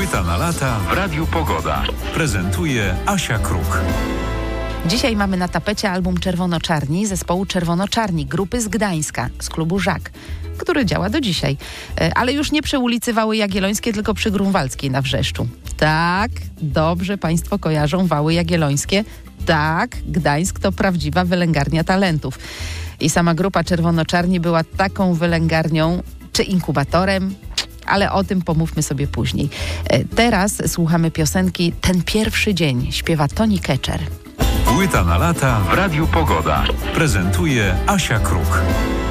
Płyta na lata w Radiu Pogoda. Prezentuje Asia Kruk. Dzisiaj mamy na tapecie album Czerwono-Czarni zespołu Czerwono-Czarni, grupy z Gdańska, z klubu Żak, który działa do dzisiaj. Ale już nie przy ulicy Wały Jagiellońskie, tylko przy Grunwaldzkiej na Wrzeszczu. Tak, dobrze Państwo kojarzą Wały Jagiellońskie. Tak, Gdańsk to prawdziwa wylęgarnia talentów. I sama grupa Czerwono-Czarni była taką wylęgarnią, czy inkubatorem, ale o tym pomówmy sobie później. Teraz słuchamy piosenki Ten pierwszy dzień, śpiewa Toni Keczer. Płyta na lata w Radiu Pogoda. Prezentuje Asia Kruk.